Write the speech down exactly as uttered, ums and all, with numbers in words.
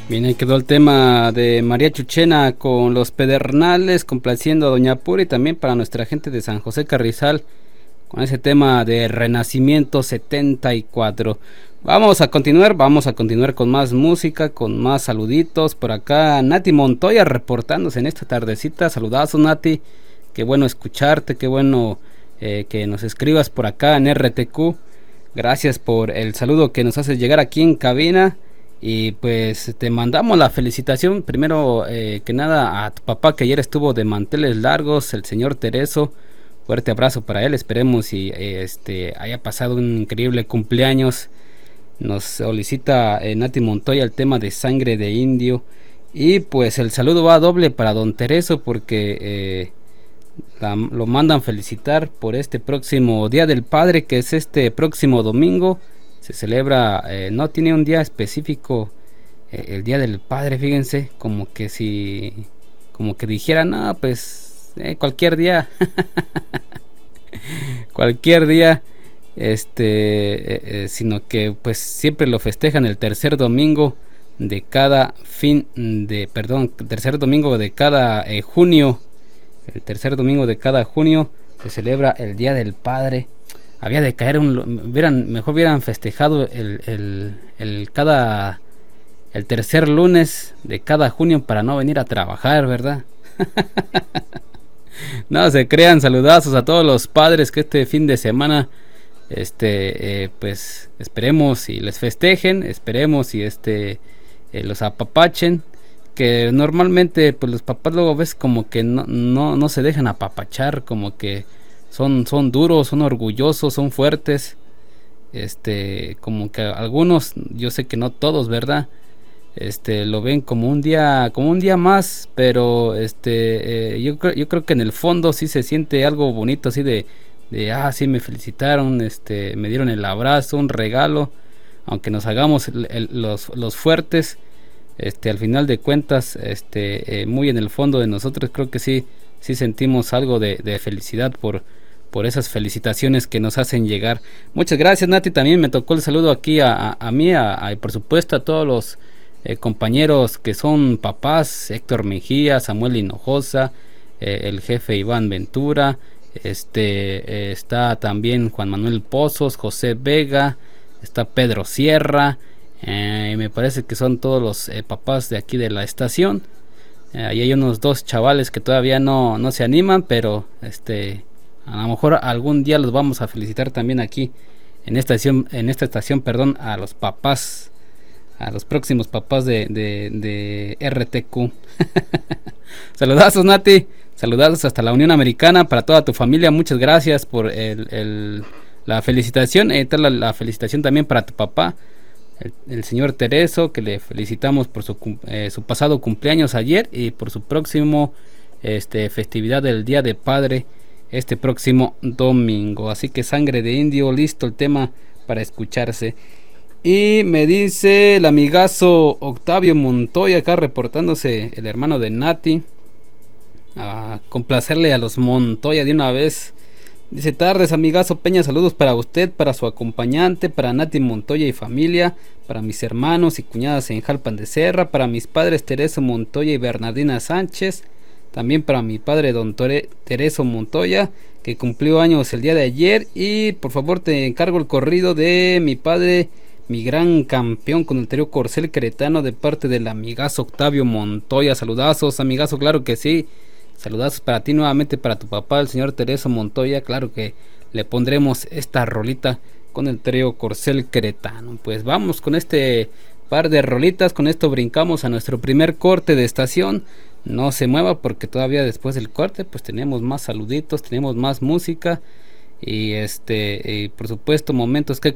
Bien, ahí quedó el tema de María Chuchena con Los Pedernales, complaciendo a Doña Pura y también para nuestra gente de San José Carrizal con ese tema de Renacimiento setenta y cuatro. Vamos a continuar, vamos a continuar con más música, con más saluditos. Por acá Nati Montoya reportándose en esta tardecita. Saludazos, Nati, qué bueno escucharte, qué bueno eh, que nos escribas por acá en R T Q. Gracias por el saludo que nos haces llegar aquí en cabina. Y pues te mandamos la felicitación primero eh, que nada a tu papá, que ayer estuvo de manteles largos, el señor Tereso. Fuerte abrazo para él, esperemos y eh, este haya pasado un increíble cumpleaños. Nos solicita eh, Nati Montoya el tema de Sangre de Indio. Y pues el saludo va doble para don Tereso porque eh, la, lo mandan felicitar por este próximo Día del Padre, que es este próximo domingo. Se celebra, eh, no tiene un día específico eh, el Día del Padre, fíjense, como que si, como que dijeran, no, pues eh, cualquier día, cualquier día, este, eh, eh, sino que pues siempre lo festejan el tercer domingo de cada fin de, perdón, tercer domingo de cada eh, junio, el tercer domingo de cada junio se celebra el Día del Padre. Había de caer un, hubieran, mejor hubieran festejado el, el, el cada el tercer lunes de cada junio para no venir a trabajar, ¿verdad? No se crean. Saludazos a todos los padres que este fin de semana este eh, pues esperemos y les festejen, esperemos y este eh, los apapachen, que normalmente pues los papás luego ves como que no, no, no se dejan apapachar, como que Son, son duros, son orgullosos, son fuertes. Este, como que algunos, yo sé que no todos, ¿verdad? Este, lo ven como un día, como un día más, pero este, eh, yo creo, yo creo que en el fondo sí se siente algo bonito, así de, de, ah, sí me felicitaron, este, me dieron el abrazo, un regalo, aunque nos hagamos el, el, los, los fuertes, este, al final de cuentas, este, eh, muy en el fondo de nosotros creo que sí, sí sentimos algo de, de felicidad por por esas felicitaciones que nos hacen llegar. Muchas gracias, Nati. También me tocó el saludo aquí a, a, a mí a, a, y por supuesto a todos los eh, compañeros que son papás: Héctor Mejía, Samuel Hinojosa, eh, el jefe Iván Ventura, este eh, está también Juan Manuel Pozos, José Vega, está Pedro Sierra, eh, me parece que son todos los eh, papás de aquí de la estación. Eh, ahí hay unos dos chavales que todavía no, no se animan, pero este a lo mejor algún día los vamos a felicitar también aquí en esta estación, en esta estación, perdón, a los papás, a los próximos papás de, de, de R T Q. Saludazos, Nati, saludazos hasta la Unión Americana para toda tu familia. Muchas gracias por el, el, la felicitación, eh, la, la felicitación también para tu papá, el, el señor Tereso, que le felicitamos por su, eh, su pasado cumpleaños ayer y por su próximo este, festividad del Día de Padre este próximo domingo. Así que Sangre de Indio, listo el tema para escucharse. Y me dice el amigazo Octavio Montoya, acá reportándose, el hermano de Nati, a complacerle a los Montoya de una vez. Dice: tardes, amigazo Peña, saludos para usted, para su acompañante, para Nati Montoya y familia, para mis hermanos y cuñadas en Jalpan de Serra, para mis padres Tereso Montoya y Bernardina Sánchez, también para mi padre don Tore, Tereso Montoya, que cumplió años el día de ayer. Y por favor te encargo el corrido de mi padre, mi gran campeón, con el trío Corcel Queretano, de parte del amigazo Octavio Montoya. Saludazos, amigazo, claro que sí. Saludazos para ti nuevamente, para tu papá, el señor Tereso Montoya. Claro que le pondremos esta rolita con el trío Corcel Queretano. Pues vamos con este par de rolitas, con esto brincamos a nuestro primer corte de estación. No se mueva porque todavía después del corte pues tenemos más saluditos, tenemos más música y este y por supuesto momentos que